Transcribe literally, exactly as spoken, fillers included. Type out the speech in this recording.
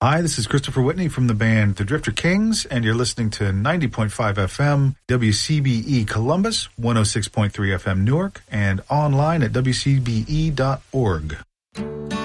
Hi, this is Christopher Whitney from the band The Drifter Kings, and you're listening to ninety point five F M, W C B E Columbus, one oh six point three F M Newark, and online at W C B E dot org.